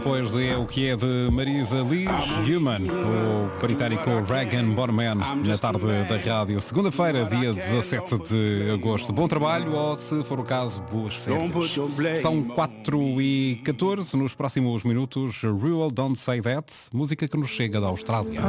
Depois de O Que É de Marisa Liz, Human, o britânico Regan Bonman, na tarde da rádio. Segunda-feira, dia 17 de agosto. Bom trabalho ou, se for o caso, boas férias. São 4h14, nos próximos minutos, Rural Don't Say That, música que nos chega da Austrália.